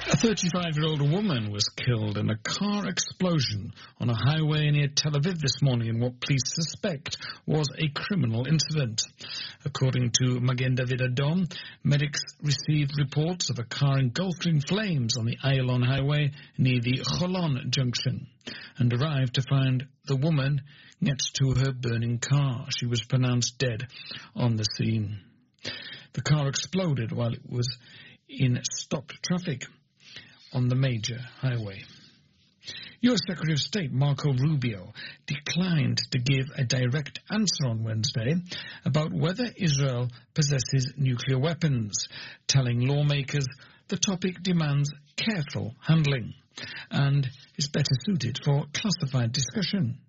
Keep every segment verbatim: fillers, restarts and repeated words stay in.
A thirty-five-year-old woman was killed in a car explosion on a highway near Tel Aviv this morning in what police suspect was a criminal incident. According to Magen David Adom, medics received reports of a car engulfed in flames on the Ayalon highway near the Cholon junction and arrived to find the woman next to her burning car. She was pronounced dead on the scene. The car exploded while it was in stopped traffic on the major highway. U S Secretary of State Marco Rubio declined to give a direct answer on Wednesday about whether Israel possesses nuclear weapons, telling lawmakers the topic demands careful handling and is better suited for classified discussion.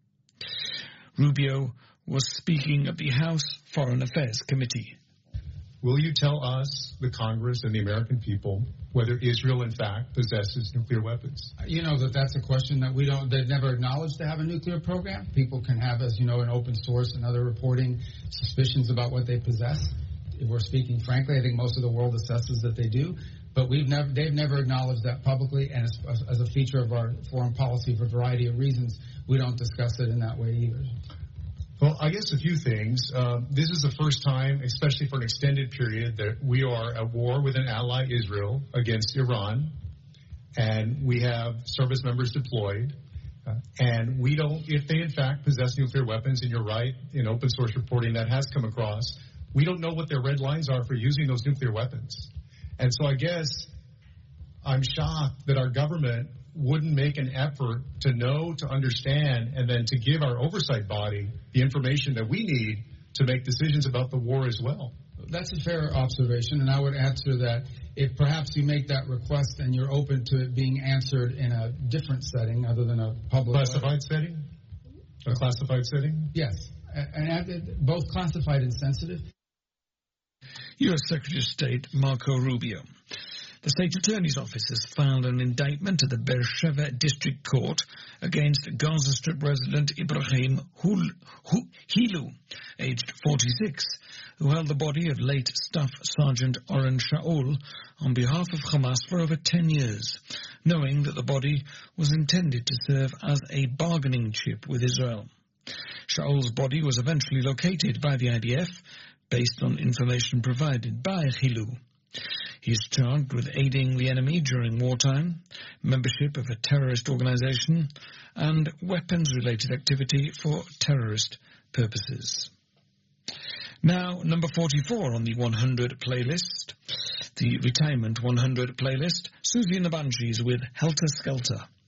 Rubio was speaking at the House Foreign Affairs Committee. Will you tell us, the Congress, and the American people whether Israel, in fact, possesses nuclear weapons? You know that that's a question that we don't, they've never acknowledged to have a nuclear program. People can have, as you know, an open source and other reporting suspicions about what they possess. If we're speaking frankly, I think most of the world assesses that they do. But we've never, they've never acknowledged that publicly, and as, as a feature of our foreign policy for a variety of reasons, we don't discuss it in that way either. Well, I guess a few things. Uh, this is the first time, especially for an extended period, that we are at war with an ally, Israel, against Iran, and we have service members deployed. Uh, and we don't, if they in fact possess nuclear weapons, and you're right, in open source reporting that has come across, we don't know what their red lines are for using those nuclear weapons. And so I guess I'm shocked that our government wouldn't make an effort to know, to understand, and then to give our oversight body the information that we need to make decisions about the war as well. That's a fair observation, and I would add to that, if perhaps you make that request and you're open to it being answered in a different setting other than a public... Classified setting? A classified setting? Yes, and both classified and sensitive. U S Secretary of State Marco Rubio. The State Attorney's Office has filed an indictment at the Beersheba District Court against Gaza Strip resident Ibrahim Hilu, aged forty-six, who held the body of late Staff Sergeant Oren Shaul on behalf of Hamas for over ten years, knowing that the body was intended to serve as a bargaining chip with Israel. Shaul's body was eventually located by the I D F based on information provided by Hilu. He is charged with aiding the enemy during wartime, membership of a terrorist organization, and weapons-related activity for terrorist purposes. Now, number forty-four on the one hundred playlist, the Retirement one hundred playlist, Susie and the Banshees with Helter Skelter.